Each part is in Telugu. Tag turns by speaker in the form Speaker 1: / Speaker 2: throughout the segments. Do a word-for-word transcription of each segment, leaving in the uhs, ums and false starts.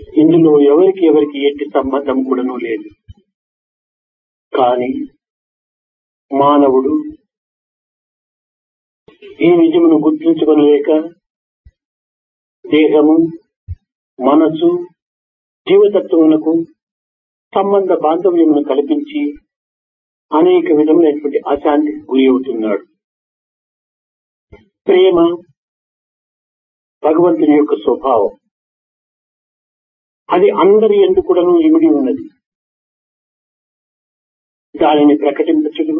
Speaker 1: ఇందులో ఎవరికి ఎవరికి ఎట్టి సంబంధం కూడాను లేదు. కానీ మానవుడు ఈ నిజమును గుర్తించుకొనలేక దేహము, మనసు, జీవతత్వమునకు సంబంధ బాంధవ్యమును కల్పించి అనేక విధములైనటువంటి అశాంతికి గురి అవుతున్నాడు. ప్రేమ భగవంతుని యొక్క స్వభావం. అది అందరి యందు కూడాను ఇమిడి ఉన్నది. దానిని ప్రకటింపచుటకు,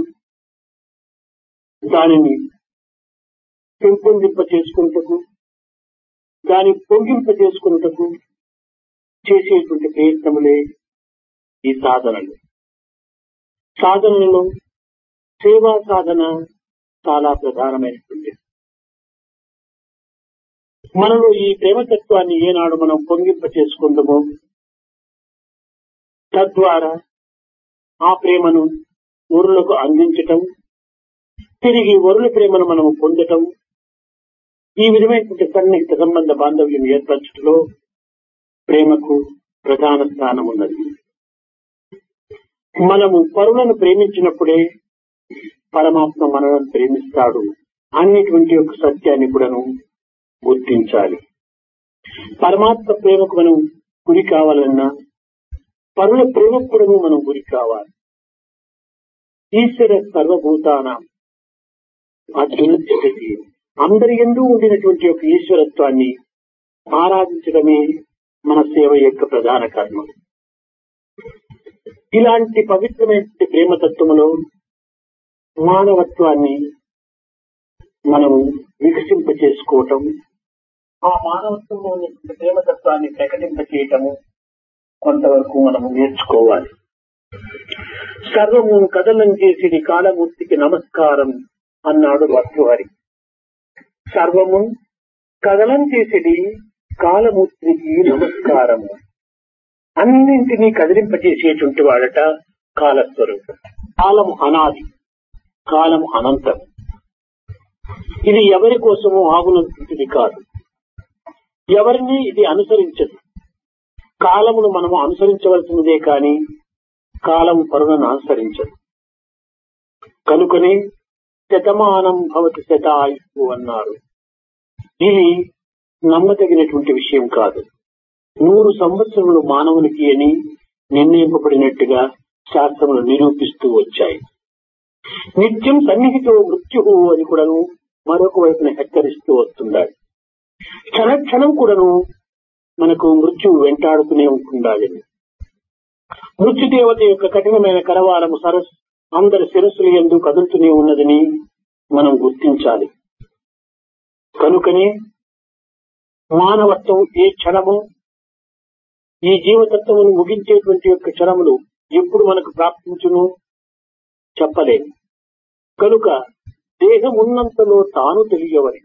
Speaker 1: దానిని పెంపొందింప చేసుకున్నటకు, దాని పొంగింప చేసుకున్నటకు చేసేటువంటి ప్రయత్నములే ఈ సాధనలు. సాధనలో సేవా సాధన చాలా ప్రధానమైనటువంటి. మనలో ఈ ప్రేమతత్వాన్ని ఏనాడు మనం పొంగింప చేసుకుందామో తద్వారా ఆ ప్రేమను వరులకు అందించటం, తిరిగి వరుల ప్రేమను మనం పొందటం, ఈ విధమైనటువంటి సన్నిహిత సంబంధ బాంధవ్యం ఏర్పరచడంలో ప్రేమకు ప్రధాన స్థానం ఉన్నది. మనము పరులను ప్రేమించినప్పుడే పరమాత్మ మనలను ప్రేమిస్తాడు అనేటువంటి ఒక సత్యాన్ని కూడాను గుర్తించాలి. పరమాత్మ ప్రేమకు మనం గురి కావాలన్నా పరుల ప్రేమకు కూడా మనం గురి కావాలి. ఈశ్వర సర్వభూతానాం అర్జున జగతి, అందరి యందు ఉండినటువంటి యొక్క ఈశ్వరత్వాన్ని ఆరాధించడమే మన సేవ యొక్క ప్రధాన కర్మ. ఇలాంటి పవిత్రమైన ప్రేమతత్వములో మానవత్వాన్ని మనము వికసింప చేసుకోవటం, ఆ మానవత్వంలో ఉన్నటువంటి ప్రేమతత్వాన్ని ప్రకటింప చేయటము కొంతవరకు మనము నేర్చుకోవాలి. సర్వము కదలం చేసి కాలమూర్తికి నమస్కారం అన్నాడు భర్తృహరి. సర్వము కదలం చేసేది కాలమూర్తికి నమస్కారము. అన్నింటినీ కదిలింపజేసేటువంటి వాడట కాలస్వరూపం. కాలము అనాది, కాలము అనంతం. ఇది ఎవరి కోసమో ఆగునటువంటిది కాదు, ఎవరిని ఇది అనుసరించదు. కాలమును మనము అనుసరించవలసినదే కాని కాలము పరులను అనుసరించదు. కనుకనే శతమానం భవతి శతాయుః అన్నారు. ఇది నమ్మదగినటువంటి విషయం కాదు. నూరు సంవత్సరములు మానవునికి అని నిర్ణయింపబడినట్టుగా శాస్త్రములు నిరూపిస్తూ వచ్చాయి. నిత్యం సన్నిహితో మృత్యు అని కూడాను మరొక వైపున హెచ్చరిస్తూ వస్తున్నాడు. క్షణ క్షణం కూడాను మనకు మృత్యువు వెంటాడుతూనే ఉంటుండాలి. మృత్యుదేవత యొక్క కఠినమైన కరవాలము సరస్ అందరి శిరస్సుల యందు కదులుతూనే ఉన్నదని మనం గుర్తించాలి. కనుకనే మానవత్వం ఏ క్షణము, ఈ జీవతత్వమును ముగించేటువంటి యొక్క క్షణములు ఎప్పుడు మనకు ప్రాప్తించును చెప్పలేము. కనుక దేహం ఉన్నంతలో తాను తెలియవని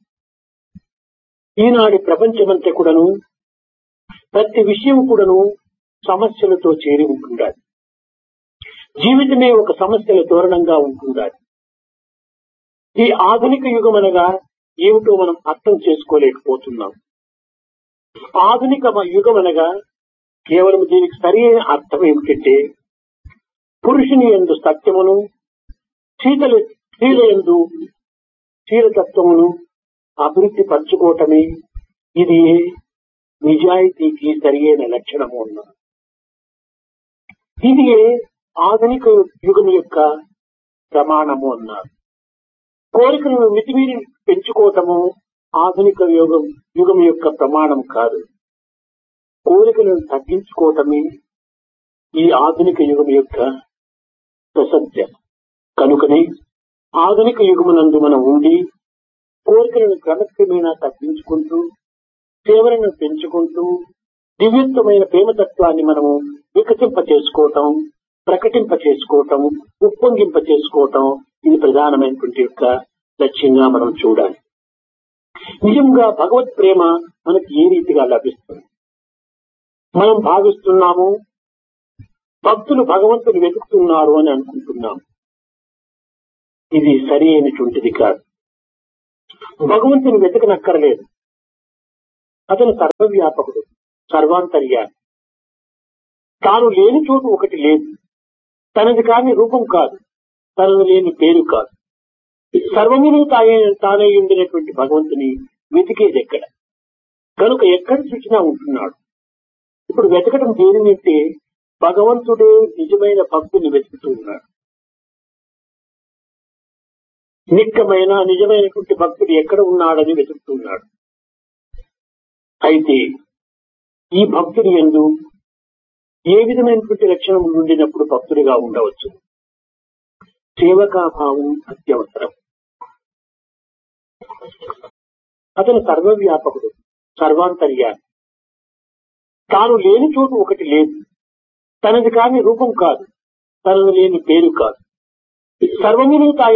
Speaker 1: ఈనాటి ప్రపంచమంతా కూడాను ప్రతి విషయం కూడాను సమస్యలతో చేరి ఉంటుండాలి. జీవితమే ఒక సమస్యల తోరణంగా ఉంటుండాలి. ఈ ఆధునిక యుగం అనగా ఏమిటో మనం అర్థం చేసుకోలేకపోతున్నాం. ఆధునిక యుగం అనగా కేవలం దీనికి సరైన అర్థం ఏమిటంటే పురుషుని యందు సత్యమును, శీతల స్త్రీల యందు శీలతత్వమును అభివృద్ధి పరచుకోవటమే ఇది నిజాయితీకి సరియైన లక్షణము అన్నారు. ఇది ఆధునిక యుగం యొక్క ప్రమాణము అన్నారు. కోరికలను మితిమీరి పెంచుకోవటము ఆధునిక యుగం యుగం యొక్క ప్రమాణం కాదు. కోరికలను తగ్గించుకోవటమే ఈ ఆధునిక యుగం యొక్క ప్రసక్తి. కనుకనే ఆధునిక యుగమునందు మనం ఉండి కోరికలను క్రమక్రమేణా తగ్గించుకుంటూ సేవలను పెంచుకుంటూ దివ్యత్వమైన ప్రేమతత్వాన్ని మనము వికసింప చేసుకోవటం, ప్రకటింప చేసుకోవటం, ఉప్పొంగింప చేసుకోవటం ఇది ప్రధానమైనటువంటి యొక్క లక్ష్యంగా మనం చూడాలి. నిజంగా భగవత్ ప్రేమ మనకి ఏ రీతిగా లభిస్తుంది? మనం భావిస్తున్నాము భక్తులు భగవంతుని వెతుకుతున్నారు అని అనుకుంటున్నాము. ఇది సరి అయినటువంటిది కాదు. భగవంతుని వెతకనక్కరలేదు. అతను సర్వవ్యాపకుడు. సర్వాంతర్యామి. తాను లేని చోటు ఒకటి లేదు. తనది కాని రూపం కాదు, తనది లేని పేరు కాదు. సర్వమును తానే తానై ఉండినటువంటి భగవంతుని వెతికేది ఎక్కడ? కనుక ఎక్కడ చూసినా ఉంటున్నాడు. ఇప్పుడు వెతకడం దేనినంటే భగవంతుడే నిజమైన భక్తుని వెతుకుతూ ఉన్నాడు. నిక్కమైన నిజమైనటువంటి భక్తుడు ఎక్కడ ఉన్నాడని వెతుకుతూ ఉన్నాడు. అయితే ఈ భక్తుడి యందు ఏ విధమైనటువంటి లక్షణం ఉండినప్పుడు భక్తుడిగా ఉండవచ్చు? సేవకాభావం అత్యవసరం. అతను సర్వవ్యాపకుడు, సర్వాంతర్యామి. తాను లేని చోటు ఒకటి లేదు. తనది కాని రూపం కాదు, తనది లేని పేరు కాదు. సర్వమును తానే